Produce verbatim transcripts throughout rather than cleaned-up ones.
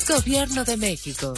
Gobierno de México.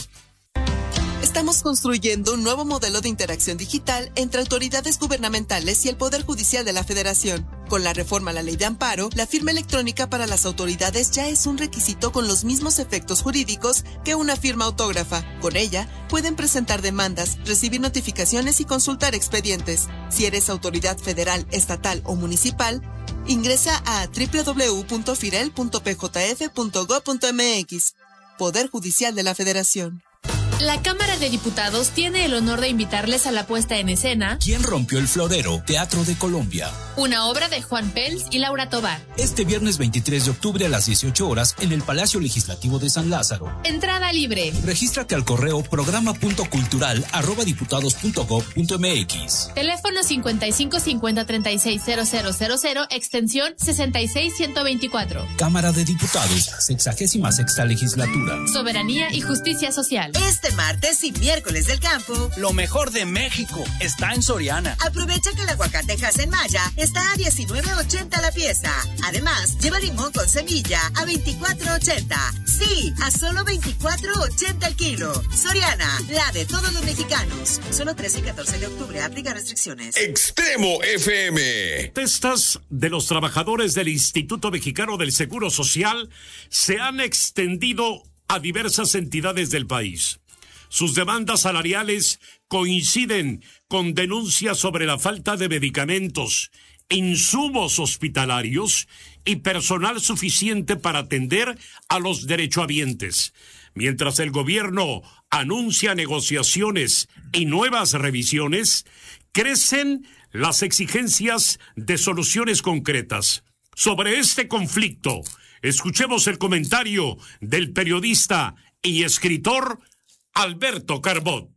Estamos construyendo un nuevo modelo de interacción digital entre autoridades gubernamentales y el Poder Judicial de la Federación. Con la reforma a la Ley de Amparo, la firma electrónica para las autoridades ya es un requisito con los mismos efectos jurídicos que una firma autógrafa. Con ella, pueden presentar demandas, recibir notificaciones y consultar expedientes. Si eres autoridad federal, estatal o municipal, ingresa a doble u doble u doble u punto firel punto p j f punto gob punto m x. Poder Judicial de la Federación. La Cámara de Diputados tiene el honor de invitarles a la puesta en escena ¿Quién rompió el florero? Teatro de Colombia. Una obra de Juan Pels y Laura Tobar. Este viernes veintitrés de octubre a las dieciocho horas en el Palacio Legislativo de San Lázaro. Entrada libre. Regístrate al correo programa punto cultural arroba diputados punto gob punto m x. Teléfono cincuenta y cinco cincuenta treinta y seis cero cero cero cero, extensión sesenta y seis ciento veinticuatro. Cámara de Diputados, sexagésima sexta legislatura. Soberanía y justicia social. Este martes y miércoles del campo, lo mejor de México está en Soriana. Aprovecha que el aguacatejas en Maya está a diecinueve ochenta la pieza. Además, lleva limón con semilla a veinticuatro ochenta. Sí, a solo veinticuatro ochenta el kilo. Soriana, la de todos los mexicanos. Solo trece y catorce de octubre, aplica restricciones. Extremo F M. Protestas de los trabajadores del Instituto Mexicano del Seguro Social se han extendido a diversas entidades del país. Sus demandas salariales coinciden con denuncias sobre la falta de medicamentos, insumos hospitalarios y personal suficiente para atender a los derechohabientes. Mientras el gobierno anuncia negociaciones y nuevas revisiones, crecen las exigencias de soluciones concretas. Sobre este conflicto, escuchemos el comentario del periodista y escritor Alberto Carbot.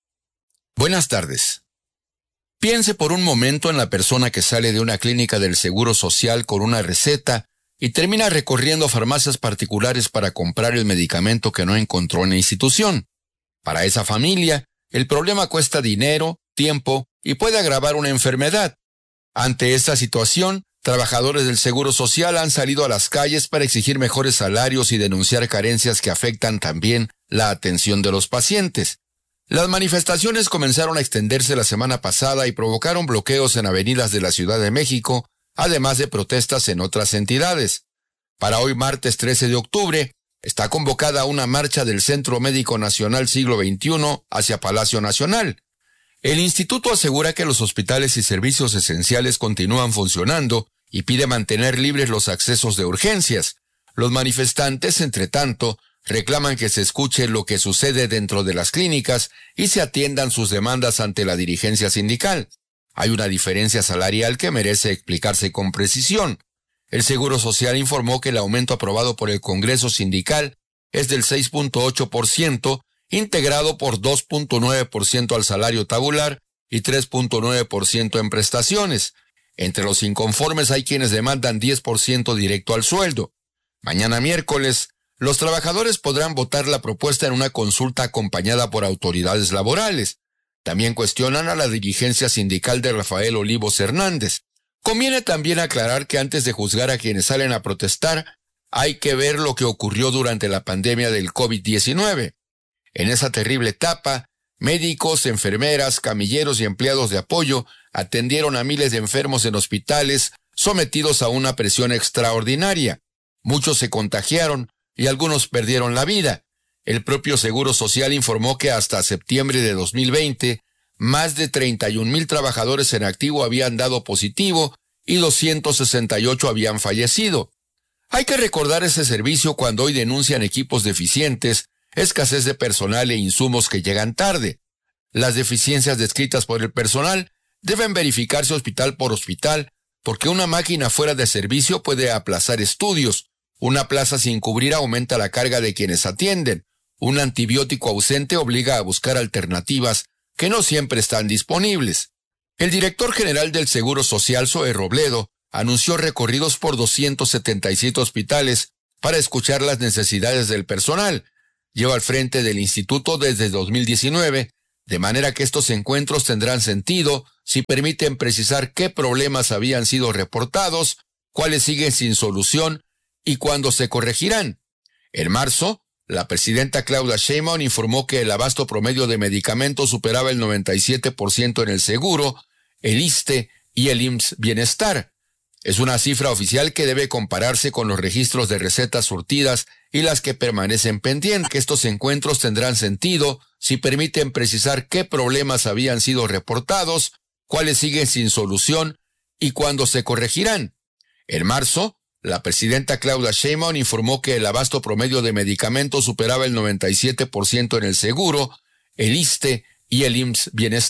Buenas tardes. Piense por un momento en la persona que sale de una clínica del Seguro Social con una receta y termina recorriendo farmacias particulares para comprar el medicamento que no encontró en la institución. Para esa familia, el problema cuesta dinero, tiempo y puede agravar una enfermedad. Ante esta situación, trabajadores del Seguro Social han salido a las calles para exigir mejores salarios y denunciar carencias que afectan también la atención de los pacientes. Las manifestaciones comenzaron a extenderse la semana pasada y provocaron bloqueos en avenidas de la Ciudad de México, además de protestas en otras entidades. Para hoy martes trece de octubre, está convocada una marcha del Centro Médico Nacional Siglo veintiuno hacia Palacio Nacional. El instituto asegura que los hospitales y servicios esenciales continúan funcionando y pide mantener libres los accesos de urgencias. Los manifestantes, entre tanto, reclaman que se escuche lo que sucede dentro de las clínicas y se atiendan sus demandas ante la dirigencia sindical. Hay una diferencia salarial que merece explicarse con precisión. El Seguro Social informó que el aumento aprobado por el Congreso Sindical es del seis punto ocho por ciento, integrado por dos punto nueve por ciento al salario tabular y tres punto nueve por ciento en prestaciones. Entre los inconformes hay quienes demandan diez por ciento directo al sueldo. Mañana miércoles, los trabajadores podrán votar la propuesta en una consulta acompañada por autoridades laborales. También cuestionan a la dirigencia sindical de Rafael Olivos Hernández. Conviene también aclarar que antes de juzgar a quienes salen a protestar, hay que ver lo que ocurrió durante la pandemia del COVID diecinueve. En esa terrible etapa, médicos, enfermeras, camilleros y empleados de apoyo atendieron a miles de enfermos en hospitales sometidos a una presión extraordinaria. Muchos se contagiaron y algunos perdieron la vida. El propio Seguro Social informó que hasta septiembre de dos mil veinte, más de treinta y un mil trabajadores en activo habían dado positivo y doscientos sesenta y ocho habían fallecido. Hay que recordar ese servicio cuando hoy denuncian equipos deficientes, escasez de personal e insumos que llegan tarde. Las deficiencias descritas por el personal deben verificarse hospital por hospital, porque una máquina fuera de servicio puede aplazar estudios. Una plaza sin cubrir aumenta la carga de quienes atienden. Un antibiótico ausente obliga a buscar alternativas que no siempre están disponibles. El director general del Seguro Social, Zoe Robledo, anunció recorridos por doscientos setenta y siete hospitales para escuchar las necesidades del personal. Lleva al frente del instituto desde dos mil diecinueve, de manera que estos encuentros tendrán sentido si permiten precisar qué problemas habían sido reportados, cuáles siguen sin solución y cuándo se corregirán. En marzo, La presidenta Claudia Sheinbaum informó que el abasto promedio de medicamentos superaba el noventa y siete por ciento en el seguro, el ISSSTE y el I M S S Bienestar. Es una cifra oficial que debe compararse con los registros de recetas surtidas y las que permanecen pendientes. Estos encuentros tendrán sentido si permiten precisar qué problemas habían sido reportados, cuáles siguen sin solución y cuándo se corregirán. En marzo, la presidenta Claudia Sheinbaum informó que el abasto promedio de medicamentos superaba el noventa y siete por ciento en el seguro, el ISSSTE y el I M S S Bienestar.